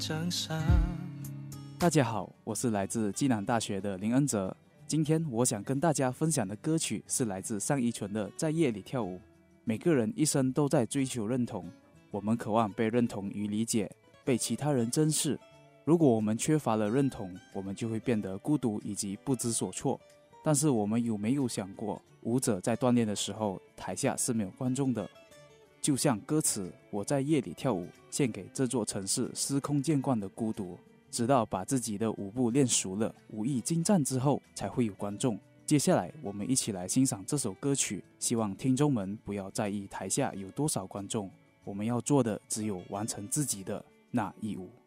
奖赏。 大家好，我是来自暨南大学的林恩哲。今天我想跟大家分享的歌曲是来自单依纯的《在夜里跳舞》。每个人一生都在追求认同，我们渴望被认同与理解，被其他人珍视。如果我们缺乏了认同，我们就会变得孤独以及不知所措。但是我们有没有想过，舞者在锻炼的时候，台下是没有观众的？就像歌词“我在夜里跳舞”，献给这座城市司空见惯的孤独，直到把自己的舞步练熟了，武艺精湛之后，才会有观众。接下来，我们一起来欣赏这首歌曲，希望听众们不要在意台下有多少观众，我们要做的只有完成自己的那一舞。